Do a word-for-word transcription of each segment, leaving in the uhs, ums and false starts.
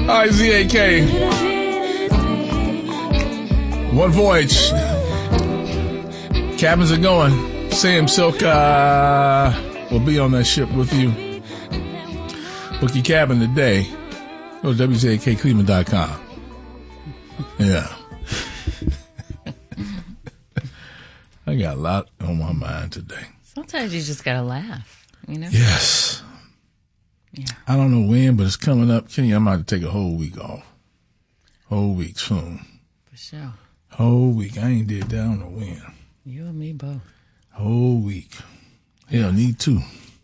All right, Z A K. One voyage. Cabins are going. Sam Silk uh, will be on that ship with you. Book your cabin today. Go to W Z A K Cleveland dot com. Yeah. I got a lot on my mind today. Sometimes you just gotta laugh, you know? Yes. Yeah. I don't know when, but it's coming up. Kenny, I'm about to take a whole week off. Whole week soon. For sure. Whole week. I ain't did that. I don't know when. You and me both. Whole week. Hell, need two.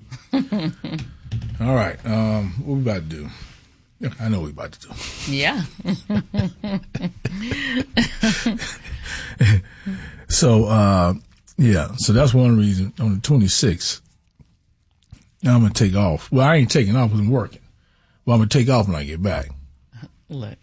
All right. Um, what we about to do? Yeah, I know what we about to do. Yeah. So, uh, yeah. So that's one reason. On the twenty-sixth, I'm going to take off. Well, I ain't taking off because I'm working. Well, I'm going to take off when I get back. Look.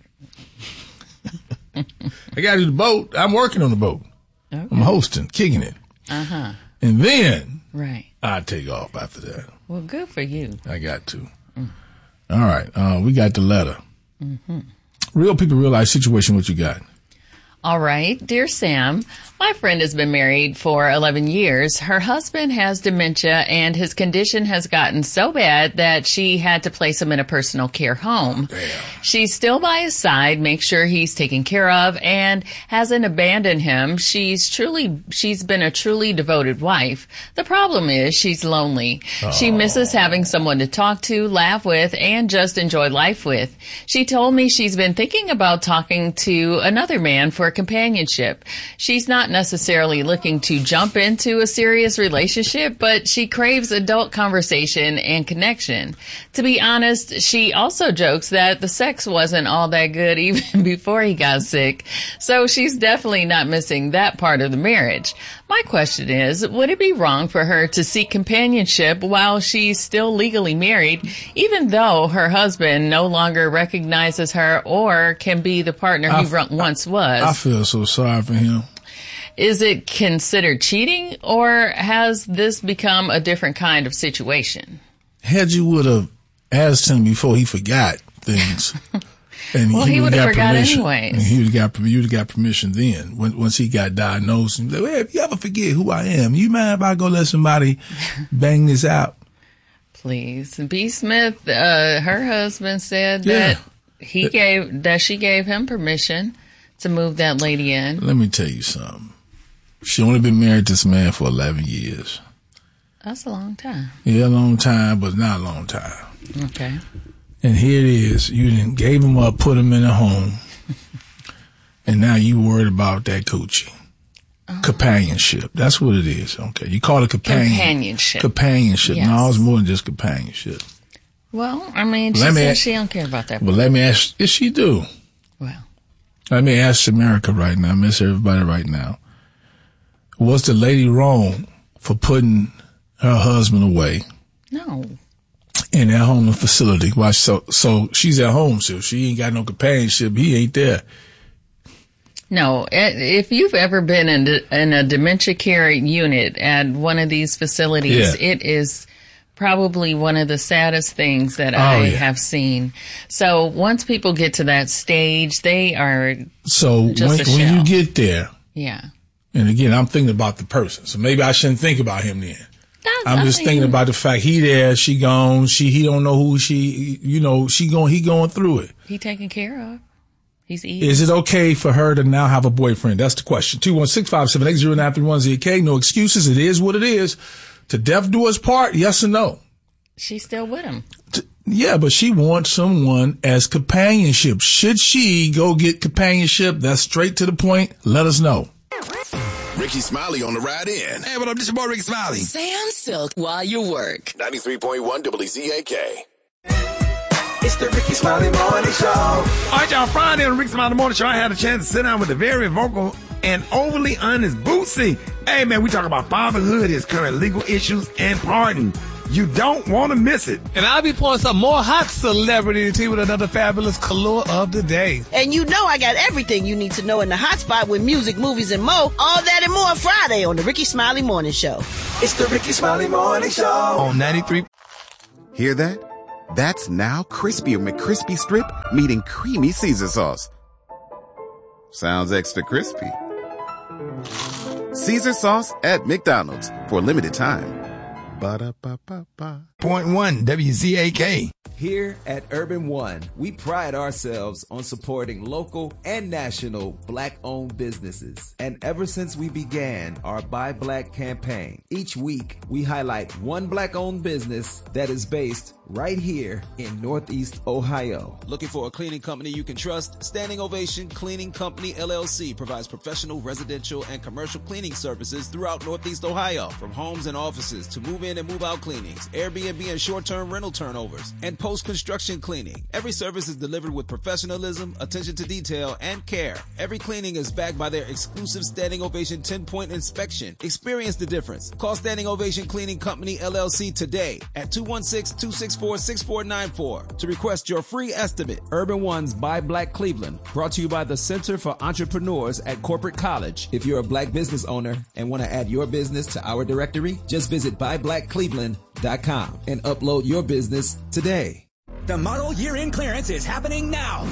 I got to do the boat. I'm working on the boat. Okay. I'm hosting, kicking it. Uh-huh. And then right. I take off after that. Well, good for you. I got to. Mm. All right. Uh, we got the letter. Mm-hmm. Real people, real life situation. What you got? All right. Dear Sam, my friend has been married for eleven years. Her husband has dementia and his condition has gotten so bad that she had to place him in a personal care home. Damn. She's still by his side, makes sure he's taken care of and hasn't abandoned him. She's truly, she's been a truly devoted wife. The problem is she's lonely. Oh. She misses having someone to talk to, laugh with, and just enjoy life with. She told me she's been thinking about talking to another man for companionship. She's not necessarily looking to jump into a serious relationship, but she craves adult conversation and connection. To be honest, she also jokes that the sex wasn't all that good even before he got sick, so she's definitely not missing that part of the marriage. My question is, would it be wrong for her to seek companionship while she's still legally married, even though her husband no longer recognizes her or can be the partner he I, once was? I feel so sorry for him. Is it considered cheating, or has this become a different kind of situation? Had you would have asked him before he forgot things, and well, he, he would have forgot permission, anyways. and he would have got you would have got permission then. When, once he got diagnosed, and like, hey, if you ever forget who I am, you mind if I go let somebody bang this out? Please, B. Smith, uh, her husband said yeah. that he it, gave that she gave him permission to move that lady in. Let me tell you something. She only been married to this man for eleven years. That's a long time. Yeah, a long time, but not a long time. Okay. And here it is. You didn't gave him up, put him in a home, and now you worried about that coochie. Oh. Companionship. That's what it is. Okay. You call it companion, companionship. Companionship. Yes. No, it's more than just companionship. Well, I mean, she let says ask, she don't care about that. Well, let me ask, if she do. Well. Let me ask America right now, miss everybody right now. Was the lady wrong for putting her husband away? No. In that home facility. Why? So, so she's at home, so she ain't got no companionship. He ain't there. No. If you've ever been in, in a dementia care unit at one of these facilities, yeah. It is probably one of the saddest things that oh, I yeah. have seen. So once people get to that stage, they are so just when, a when you get there. Yeah. And again, I'm thinking about the person, so maybe I shouldn't think about him then. That's, I'm just I mean, thinking about the fact he there, she gone, she he don't know who she, you know, she going, he going through it. He taken care of. He's eating. Is it okay for her to now have a boyfriend? That's the question. two one six, five seven eight, zero nine three one Z K. No excuses. It is what it is. To death do us part, yes or no? She's still with him. To, yeah, but she wants someone as companionship. Should she go get companionship? That's straight to the point. Let us know. Ricky Smiley on the ride in. Hey, what up? This your boy Ricky Smiley. Sam Silk while you work. ninety-three point one W Z A K. It's the Ricky Smiley Morning Show. All right, y'all. Friday on the Ricky Smiley Morning Show, I had a chance to sit down with the very vocal and overly honest Boosie. Hey, man, we talk about fatherhood, his current legal issues, and pardon. You don't want to miss it. And I'll be pouring some more hot celebrity tea with another fabulous color of the day. And you know I got everything you need to know in the hot spot with music, movies, and more. All that and more Friday on the Ricky Smiley Morning Show. It's the Ricky Smiley Morning Show on ninety-three. Hear that? That's now crispier McCrispy Strip meeting creamy Caesar sauce. Sounds extra crispy. Caesar sauce at McDonald's for a limited time. Ba-da-ba-ba-ba. Point one W Z A K. Here at Urban One, we pride ourselves on supporting local and national Black-owned businesses. And ever since we began our Buy Black campaign, each week we highlight one Black-owned business that is based right here in Northeast Ohio. Looking for a cleaning company you can trust? Standing Ovation Cleaning Company, L L C provides professional residential and commercial cleaning services throughout Northeast Ohio. From homes and offices to move-in and move-out cleanings, Airbnb and short-term rental turnovers, and post-construction cleaning. Every service is delivered with professionalism, attention to detail, and care. Every cleaning is backed by their exclusive Standing Ovation ten-point inspection. Experience the difference. Call Standing Ovation Cleaning Company, L L C today at two one six, two six four, six four nine four to request your free estimate. Urban One's Buy Black Cleveland, brought to you by the Center for Entrepreneurs at Corporate College. If you're a Black business owner and want to add your business to our directory, just visit buy black cleveland dot com and upload your business today. The model year-end clearance is happening now.